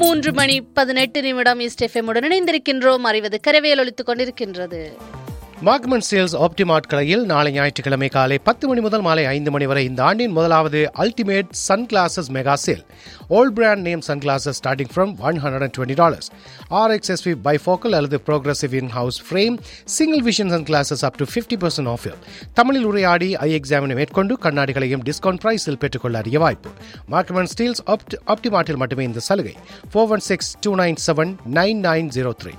3:18 east FM உடன் இணைந்திருக்கின்றோம். அறிவது கரவேல் ஒலித்துக் கொண்டிருக்கின்றது. மார்க்மெண்ட் ஸ்டீல்ஸ் ஆப்டிமார்ட் கடையில் நாளை ஞாயிற்றுக்கிழமை காலை 10 மணி முதல் மாலை 5 மணி வரை இந்த ஆண்டின் முதலாவது ultimate Sun classes mega sale. Volt brand name Sun classes starting from $120. RXSV bifocal அல்லது progressive in house frame single vision Sun classes up to 50% of. தமிழில் உரையாடி ஐ எக்ஸாமினை மேற்கொண்டு கண்ணாடிகளையும் டிஸ்கவுண்ட் பிரைஸில் பெற்றுக்கொள்ள அறிய வாய்ப்பு. மார்க்மெண்ட் ஸ்டீல்ஸ் ஆப்டிமார்ட்டில் மட்டுமே இந்த சலுகை. 416-297-9903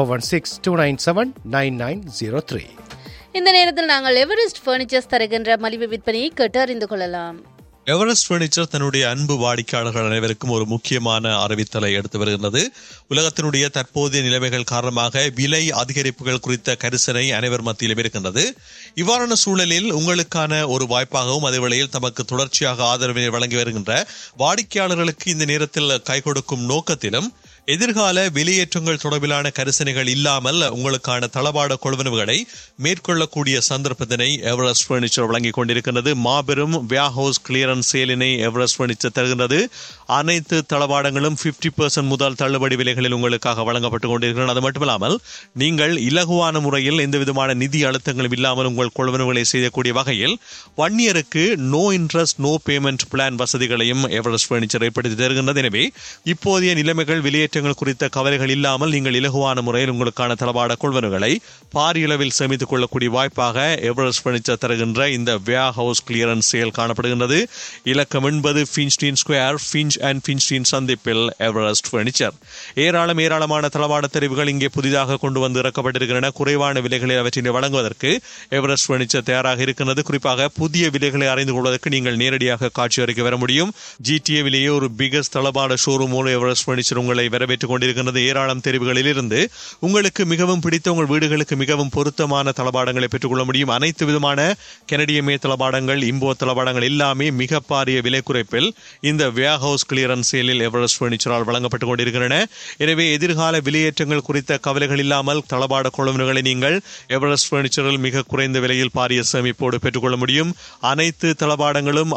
416-297-9903. இந்த நேரத்தில் நாங்கள் எவரெஸ்ட் பர்னிச்சர்ஸ் தருகின்ற மலிவு விற்பனையை கேட்டு அறிந்து கொள்ளலாம். எவரெஸ்ட் பர்னிச்சர் தன்னுடைய அன்பு வாடிக்கையாளர்கள் அனைவருக்கும் ஒரு முக்கியமான அறிவித்தலை எடுத்து வருகின்றது. உலகத்தினுடைய தற்போதைய நிலைமைகள் காரணமாக விலை அதிகரிப்புகள் குறித்த கரிசனை அனைவர் மத்தியிலும் இருக்கின்றது. இவ்வாறான சூழலில் உங்களுக்கான ஒரு வாய்ப்பாகவும் அதே வேளையில் தமக்கு தொடர்ச்சியாக ஆதரவினை வழங்கி வருகின்ற வாடிக்கையாளர்களுக்கு இந்த நேரத்தில் கை கொடுக்கும் நோக்கத்திலும் எதிர்கால வெளியேற்றங்கள் தொடர்பிலான கரிசனைகள் இல்லாமல் உங்களுக்கான தளபாட கொள்வனவுகளை மேற்கொள்ளக்கூடிய சந்தர்ப்பத்தினை எவரெஸ்ட் பர்னிச்சர் வழங்கிக் கொண்டிருக்கின்றது. மாபெரும் வேர்ஹவுஸ் கிளியரன்ஸ் சேலினை எவரெஸ்ட் பர்னிச்சர் தருகின்றது. அனைத்து தளபாடங்களும் 50% முதல் தள்ளுபடி விலைகளில் உங்களுக்காக வழங்கப்பட்டுக் கொண்டிருக்கிறது. அது மட்டுமில்லாமல் நீங்கள் இலகுவான முறையில் எந்த விதமான நிதி அழுத்தங்களும் இல்லாமல் உங்கள் கொள்வனவுகளை செய்யக்கூடிய வகையில் 1 இயருக்கு no interest no payment plan வசதிகளையும் எவரெஸ்ட் பர்னிச்சர் ஏற்படுத்தி தருகின்றது. எனவே இப்போதைய நிலைமைகள் வெளியேற்றங்கள் குறித்த கவலைகள் இல்லாமல் நீங்கள் இலகுவான முறையில் உங்களுக்கான தளபாட கொள்வனவுகளை பாரியளவில் சேமித்துக் கொள்ளக்கூடிய வாய்ப்பாக எவரெஸ்ட் பர்னிச்சர் தருகின்ற இந்த வேர்ஹவுஸ் கிளியரன்ஸ் சேல் காணப்படுகின்றது. இலக்கம் 80 ஃபின்ஸ்டீன் ஸ்கொயர், ஃபின்ச் அண்ட் ஃபின்ஸ்டீன் சந்திப்பில் எவரெஸ்ட் பர்னிச்சர். ஏராளமான தளவாட தெரிவுகள் இங்கே புதிதாக கொண்டு வந்து இறக்கப்பட்டிருக்கின்றன. குறைவான விலைகளை அவற்றினை வழங்குவதற்கு எவரெஸ்ட் பர்னிச்சர் தயாராக இருக்கின்றது. குறிப்பாக புதிய விலைகளை அறிந்து கொள்வதற்கு நீங்கள் நேரடியாக காட்சி அறைக்கு வர முடியும். ஜிடிஏவிலேயே ஒரு பிகஸ்ட் தளபாட ஷோரூம் எவரெஸ்ட் பர்னிச்சர் உங்களை வரவேற்றுக் கொண்டிருக்கின்றது. ஏராளம் தெரிவுகளில் இருந்து உங்களுக்கு மிகவும் பிடித்த உங்கள் வீடுகளுக்கு மிகவும் பொருத்தமான தளபாடங்களை பெற்றுக்கொள்ள முடியும். அனைத்து விதமான கனடியமே தளபாடங்கள், இம்போ தளபாடங்கள் எல்லாமே மிக பாரிய விலை குறைப்பில் இந்த வேர்ஹவுஸ் கிளியரன்ஸ் சேலில் எவரெஸ்ட் பர்னிச்சரால் வழங்கப்பட்டுக் கொண்டிருக்கின்றன. எனவே எதிர்கால வெளியேற்றங்கள் குறித்த கவலைகள் இல்லாமல் தளபாட கொள்வனவுகளை நீங்கள் எவரெஸ்ட் பர்னிச்சரில் மிக குறைந்த விலையில் பாரிய சேமிப்போடு பெற்றுக்கொள்ள முடியும். அனைத்து தளபாடங்களும்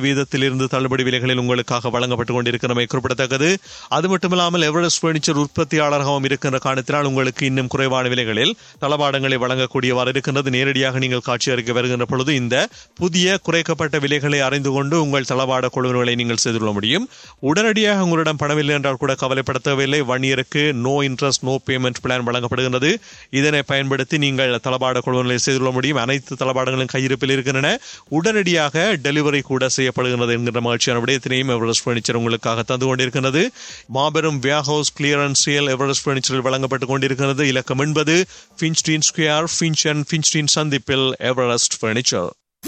50% தள்ளுபடி விலைகளில் உங்களுக்காக வழங்கப்பட்டுக் கொண்டிருக்கிறமை குறிப்பிடத்தக்கது. அது மட்டுமில்லாமல் எவரெஸ்ட் பர்னிச்சர் உற்பத்தியாளராகவும் இருக்கின்ற காரணத்தினால் உங்களுக்கு இன்னும் குறைவான விலைகளில் தளபாடங்களை வழங்கக்கூடியவாறு இருக்கின்றது. நேரடியாக நீங்கள் காட்சி அறைக்கு வருகின்ற பொழுது இந்த புதிய குறைக்கப்பட்ட விலைகளை அறிந்து கொண்டு உங்கள் தளபாட கொள்வனவுகளை நீங்கள் செய்து கொள்ள முடியும். உடனடியாக உங்களிடம் பணமில்லை என்றால் கூட கவலைப்பட தேவையில்லை. 1 இயருக்கு no interest no payment plan வழங்கப்படுகின்றது. இதனை பயன்படுத்தி நீங்கள் தளபாட கொள்வனவுகளை செய்து கொள்ள முடியும். அனைத்து தளபாடங்களும் கையிருப்பில் இருக்கின்றன. உடனடியாக டெலிவரி கூட செய்யப்படுகிறது என்கின்ற மகிழ்ச்சியான விடயத்தினையும் எவரெஸ்ட் பர்னிச்சர் உங்களுக்காக தந்து கொண்டிருக்கிறது. மாபெரும் வேர்ஹவுஸ் கிளியரன்ஸ் சேல் எவரெஸ்ட் பர்னிச்சரில் வழங்கப்பட்டுக் கொண்டிருக்கிறது. இலக்கம் 80 ஃபின்ஸ்டீன் ஸ்கொயர், ஃபின்ச் அண்ட் ஃபின்ஸ்டீன் சந்திப்பில் எவரெஸ்ட் பர்னிச்சர்.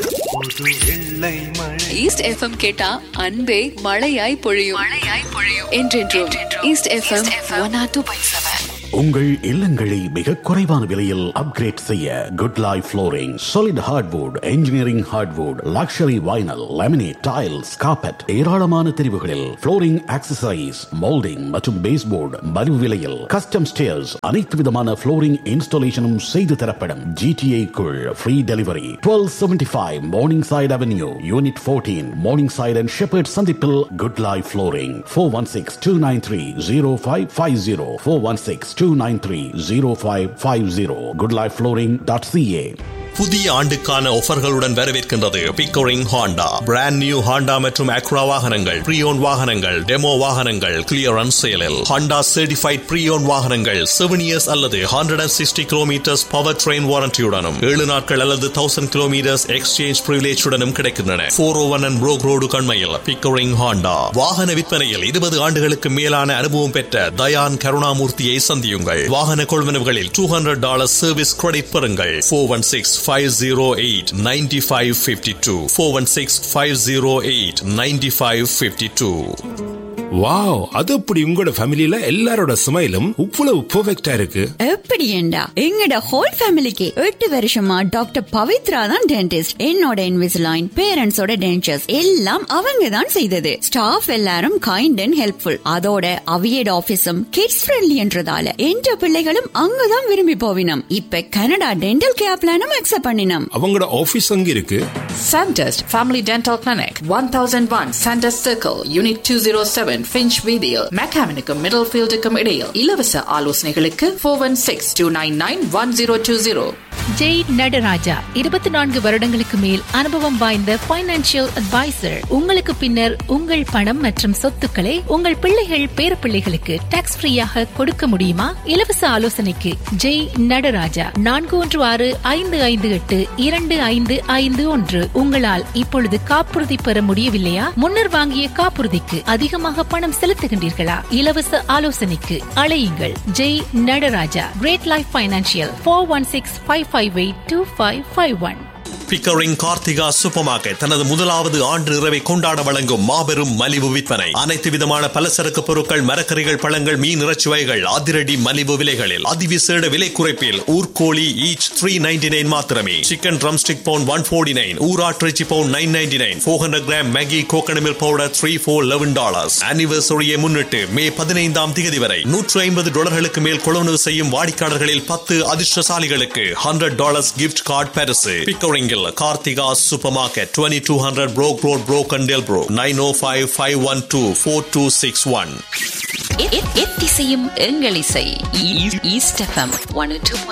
ஈஸ்ட் எஃப்எம் கேட்டா அன்பே மழையாய் பொழியும். என்றென்றும் ஈஸ்ட் எஃப்எம் 102.7. உங்கள் இல்லங்களை மிக குறைவான விலையில் அப்கிரேட் செய்ய good life flooring. Solid hardwood, engineering hardwood, luxury vinyl, laminate, tiles, carpet, ஏராளமான தெரிவுகளில் ஃப்ளோரிங் ஆக்சசரிஸ், மோல்டிங் மற்றும் பேஸ்போர்டு மலிவு விலையில். கஸ்டம் ஸ்டேர்ஸ், அனைத்து விதமான ஃப்ளோரிங் இன்ஸ்டாலேஷனும் செய்து தரப்படும். GTA குள் free delivery. 1275 morning side avenue, unit 14, morning side and shepherd சந்திப்பில் குட் லைஃப் ஃப்ளோரிங். 416-293-0550 416-293-0550 goodlifeflooring.ca. புதிய ஆண்டுக்கான ஆஃபர்களுடன் வரவேற்கின்றது Pickering Honda. Brand new Honda மற்றும் அக்ரா வாகனங்கள், ப்ரீயோன் வாகனங்கள், டெமோ வாகனங்கள் கிளியரன்ஸ் சேலில். ஹாண்டா சர்டிஃபைட் ப்ரீயோன் வாகனங்கள் 7 years அல்லது 160 kilometers பவர் ட்ரெயின் வாரண்டியுடனும் 7 நாட்கள் அல்லது 1000 kilometers எக்ஸ்சேஞ்ச் பிரிவிலேஜுடனும் கிடைக்கின்றன. 401 and Brook Road கண்மையில் Pickering Honda. வாகன விற்பனையில் 20 ஆண்டுகளுக்கு மேலான அனுபவம் பெற்ற தயான் கருணாமூர்த்தியை சந்தியுங்கள். வாகன கொள்வனவுகளில் $200 சர்வீஸ் கிரெடிட் பெறுங்கள். 416-508-9552 416-508-9552. வாவ், அது அப்படி உங்களோட ஃபேமிலில எல்லாரோட ஸ்மைலும் இவ்வளவு பெர்ஃபெக்ட்டா இருக்கு. எப்படி ஏண்டா எங்கட ஹோல் ஃபேமிலிக்கு 8 வருஷமா டாக்டர் பவித்ரா தான் டென்டிஸ்ட். என்னோட இன்விசிலைன், பேரண்ட்ஸோட டென்ச்சர்ஸ் எல்லாம் அவங்க தான் செய்தது. ஸ்டாஃப் எல்லாரும் கைண்ட் அண்ட் ஹெல்ப்ஃபுல். அதோட அவியட் ஆபீஸும் கிட்ஸ் ஃப்ரெண்ட்லின்றதால என்ற பிள்ளைகளும் அங்கதான் விரும்பி போவினம். இப்ப கனடா டென்டல் கேர் பிளானும் அக்செப்ட் பண்ணினோம். அவங்களோட ஆபீஸ் அங்க இருக்கு. Sandest Family Dental Clinic, 1001 Sandest Circle, Unit 207, Finch Video, Mechanical Middlefield இடையில். இலவச ஆலோசனைகளுக்கு 416-299-1020. ஜெய் நடராஜா 24 வருடங்களுக்கு மேல் அனுபவம் வாய்ந்த பைனான்சியல் அட்வைசர். உங்களுக்கு பின்னர் உங்கள் பணம் மற்றும் சொத்துக்களை உங்கள் பிள்ளைகள் பேரப்பிள்ளைகளுக்கு டாக்ஸ் ஃப்ரீயாக கொடுக்க முடியுமா? இலவச ஆலோசனைக்கு ஜெய் நடராஜா 4165582551. உங்களால் இப்பொழுது காப்புறுதி பெற முடியவில்லையா? முன்னர் வாங்கிய காப்புறுதிக்கு அதிகமாக பணம் செலுத்துகின்றீர்களா? இலவச ஆலோசனைக்கு அழையுங்கள் Jai Nataraja. Great life financial 416-558-2551. Pickering Karthika super market தனது முதலாவது ஆண்டு நிறைவை கொண்டாட வழங்கும் மாபெரும் மலிவு விற்பனை. அனைத்து விதமான பலசரக்கு பொருட்கள், மரக்கறிகள், பழங்கள், மீன், இறைச்சி வகைகள் அதிரடி மலிவு விலைகளில் அதிவிசேட விலை குறைப்பில். ஊர்கோழி ஈச் $3.99 மாத்திரமே. Chicken drumstick bound $149, ஊராட்டிறைச்சி bound $9.99, 400 gram Maggi coconut milk powder $3 for $11. ஆனிவர்சரியை முன்னிட்டு மே 15 வரை $150 மேல் கொள்வனவு செய்யும் வாடிக்கையாளர்களில் 10 அதிர்ஷ்டசாலிகளுக்கு $100 கிஃப்ட் கார்டு பரிசு. பிக்கரிங்கில் Karthika Supermarket, 2200 Broke Road, Broken Delbro, 905-512-4261. எத்திசையும் எங்கள் இசை ஈஸ்ட் எஃப்எம் 102.7.